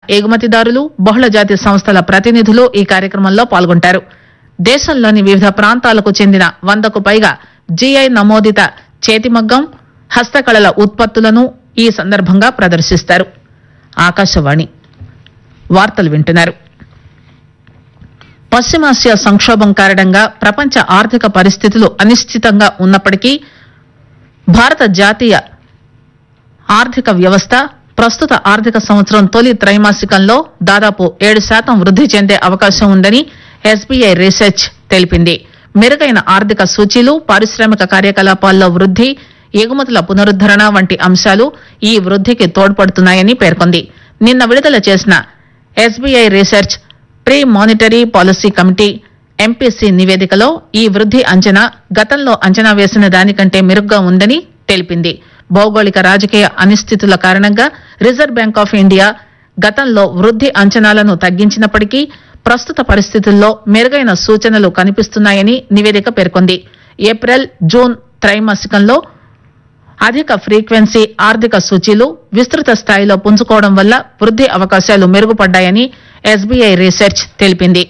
ఎగుమతిదారులు బహుళజాతి సంస్థల ప్రతినిధులు ఈ కార్యక్రమంలో పాల్గొంటారు. దేశంలోని వివిధ ప్రాంతాలకు చెందిన 100కు పైగా జీఐ నమోదిత చేతిమగ్గం హస్తకళల ఉత్పత్తులను ఈ సందర్భంగా ప్రదర్శిస్తారు. ఆకాశవాణి వార్తలు వింటున్నారు. పశ్చిమాసియా సంక్షోభం కారణంగా ప్రపంచ ఆర్థిక పరిస్థితులు అనిశ్చితంగా ఉన్నప్పటికీ భారత జాతీయ ఆర్థిక వ్యవస్థ ప్రస్తుత ఆర్థిక సంవత్సరం తొలి త్రైమాసికంలో దాదాపు 7% వృద్ది చెందే అవకాశం ఉందని ఎస్బీఐ రీసెర్చ్ తెలిపింది. మెరుగైన ఆర్థిక సూచీలు, పారిశ్రామిక కార్యకలాపాల్లో వృద్ది, ఎగుమతుల పునరుద్దరణ వంటి అంశాలు ఈ వృద్దికి తోడ్పడుతున్నాయని పేర్కొంది. నిన్న విడుదల చేసిన SBI research pre monetary policy committee MPC నివేదికలో ఈ వృద్ది అంచనా గతంలో అంచనా వేసిన దానికంటే మెరుగ్గా ఉందని తెలిపింది. భౌగోళిక రాజకీయ అనిశ్చితుల కారణంగా రిజర్వ్ బ్యాంక్ ఆఫ్ ఇండియా గతంలో వృద్ది అంచనాలను తగ్గించినప్పటికీ ప్రస్తుత పరిస్థితుల్లో మెరుగైన సూచనలు కనిపిస్తున్నాయని నివేదిక పేర్కొంది. ఏప్రిల్, జూన్ త్రైమాసికంలో అధిక ఫ్రీక్వెన్సీ ఆర్థిక సూచీలు విస్తృత స్థాయిలో పుంజుకోవడం వల్ల వృద్ది అవకాశాలు మెరుగుపడ్డాయని ఎస్బీఐ రీసెర్చ్ తెలిపింది.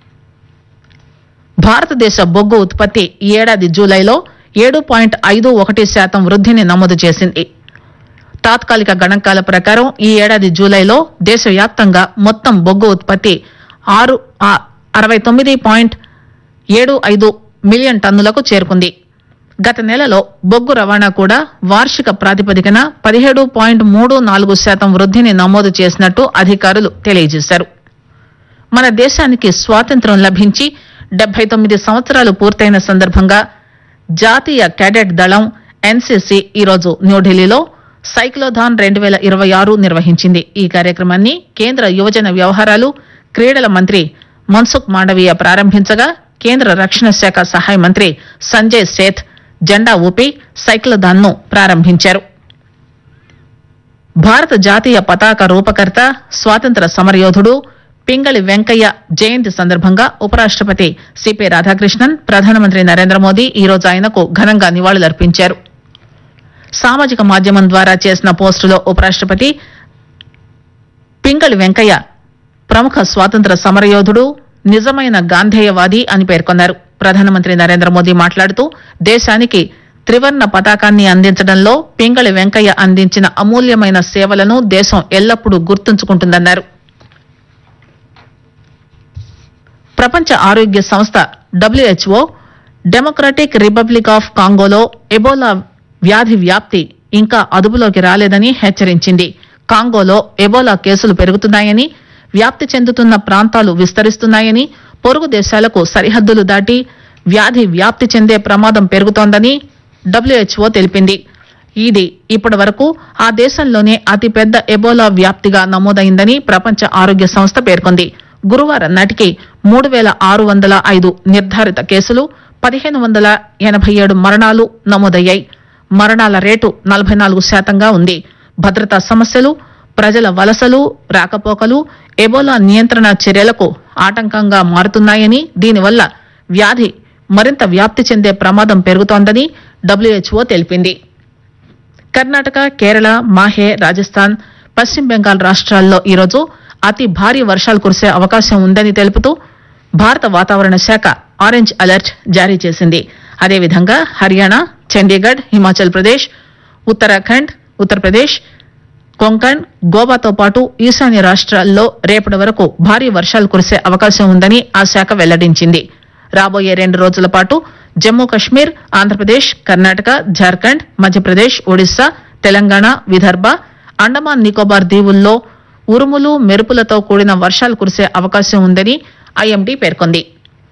భారతదేశ బొగ్గు ఉత్పత్తి ఈ ఏడాది జూలైలో 7.51% వృద్దిని నమోదు చేసింది. తాత్కాలిక గణాంకాల ప్రకారం ఈ ఏడాది జూలైలో దేశవ్యాప్తంగా మొత్తం బొగ్గు ఉత్పత్తి 69.75 మిలియన్ టన్నులకు చేరుకుంది. గత నెలలో బొగ్గు రవాణా కూడా వార్షిక ప్రాతిపదికన 17.34% వృద్దిని నమోదు చేసినట్టు అధికారులు తెలియజేశారు. మన దేశానికి స్వాతంత్ర్యం లభించి 79 సంవత్సరాలు పూర్తయిన సందర్భంగా జాతీయ కేడెట్ దళం ఎన్సీసీ ఈరోజు న్యూఢిల్లీలో సైక్లోథాన్ 2026 నిర్వహించింది. ఈ కార్యక్రమాన్ని కేంద్ర యువజన వ్యవహారాలు, క్రీడల మంత్రి మన్సుఖ్ మాండవీయ ప్రారంభించగా కేంద్ర రక్షణ శాఖ సహాయ మంత్రి సంజయ్ సేథ్ జెండా ఊపి సైక్లోథాన్ ను ప్రారంభించారు. భారత జాతీయ పతాక రూపకర్త, స్వాతంత్ర సమరయోధుడు పింగళి వెంకయ్య జయంతి సందర్భంగా ఉపరాష్టపతి సిపి రాధాకృష్ణన్, ప్రధానమంత్రి నరేంద్ర మోదీ ఈరోజు ఆయనకు ఘనంగా నివాళులర్పించారు. సామాజిక మాధ్యమం ద్వారా చేసిన పోస్టులో ఉపరాష్టపతి పింగళి వెంకయ్య ప్రముఖ స్వాతంత్ర సమరయోధుడు, నిజమైన గాంధేయవాది అని పేర్కొన్నారు. ప్రధానమంత్రి నరేంద్ర మోదీ మాట్లాడుతూ దేశానికి త్రివర్ణ పతాకాన్ని అందించడంలో పింగళి వెంకయ్య అందించిన అమూల్యమైన సేవలను దేశం ఎల్లప్పుడూ గుర్తుంచుకుంటుందన్నారు. ప్రపంచ ఆరోగ్య సంస్థ WHO democratic republic of కాంగోలో Ebola వ్యాధి వ్యాప్తి ఇంకా అదుపులోకి రాలేదని హెచ్చరించింది. కాంగోలో ఎబోలా కేసులు పెరుగుతున్నాయని, వ్యాప్తి చెందుతున్న ప్రాంతాలు విస్తరిస్తున్నాయని, పొరుగు దేశాలకు సరిహద్దులు దాటి వ్యాధి వ్యాప్తి చెందే ప్రమాదం పెరుగుతోందని WHO తెలిపింది. ఇది ఇప్పటి వరకు ఆ దేశంలోనే అతిపెద్ద ఎబోలా వ్యాప్తిగా నమోదైందని ప్రపంచ ఆరోగ్య సంస్థ పేర్కొంది. గురువారం నాటికి 3605 నిర్ధారిత కేసులు, 1587 మరణాలు నమోదయ్యాయి. మరణాల రేటు 44% ఉంది. భద్రతా సమస్యలు, ప్రజల వలసలు, రాకపోకలు ఎబోలా నియంత్రణ చర్యలకు ఆటంకంగా మారుతున్నాయని, దీనివల్ల వ్యాధి మరింత వ్యాప్తి చెందే ప్రమాదం పెరుగుతోందని WHO తెలిపింది. కర్ణాటక, కేరళ, మాహే, రాజస్థాన్, పశ్చిమ బెంగాల్ రాష్ట్రాల్లో ఈరోజు అతి భారీ వర్షాలు కురిసే అవకాశం ఉందని తెలుపుతూ భారత వాతావరణ శాఖ ఆరెంజ్ అలర్ట్ జారీ చేసింది. అదేవిధంగా హర్యానా, చండీగఢ్, హిమాచల్ ప్రదేశ్, ఉత్తరాఖండ్, ఉత్తరప్రదేశ్, కొంకణ్, గోవాతో పాటు ఈశాన్య రాష్ట్రాల్లో రేపటి వరకు భారీ వర్షాలు కురిసే అవకాశం ఉందని ఆ శాఖ వెల్లడించింది. రాబోయే 2 రోజుల పాటు జమ్మూ కశ్మీర్, ఆంధ్రప్రదేశ్, కర్ణాటక, జార్ఖండ్, మధ్యప్రదేశ్, ఒడిశా, తెలంగాణ, విదర్భ, అండమాన్ నికోబార్ దీవుల్లో ఉరుములు, మెరుపులతో కూడిన వర్షాలు కురిసే అవకాశం ఉందని ఐఎండీ పేర్కొంది.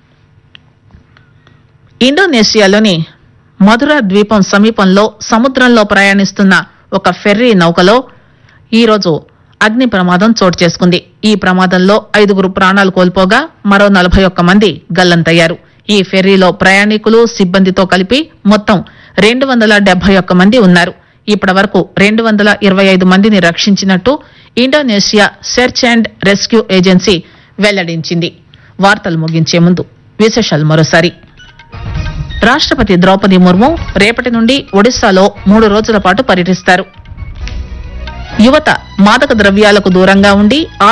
ఇండోనేషియాలోని మధురా ద్వీపం సమీపంలో సముద్రంలో ప్రయాణిస్తున్న ఒక ఫెర్రీ నౌకలో ఈరోజు అగ్ని ప్రమాదం చోటు చేసుకుంది. ఈ ప్రమాదంలో 5 ప్రాణాలు కోల్పోగా మరో 41 మంది గల్లంతయ్యారు. ఈ ఫెర్రీలో ప్రయాణికులు, సిబ్బందితో కలిపి మొత్తం 271 మంది ఉన్నారు. ఇప్పటి వరకు 225 మందిని రక్షించినట్టు Indonesia search and rescue agency వెల్లడించింది. వార్తలు ముగించే ముందు విశేషాలు మరోసారి. రాష్ట్రపతి ద్రౌపది ముర్ము రేపటి నుండి ఒడిశాలో 3 రోజుల పాటు పర్యటిస్తారు. యువత మాదక ద్రవ్యాలకు దూరంగా ఉండి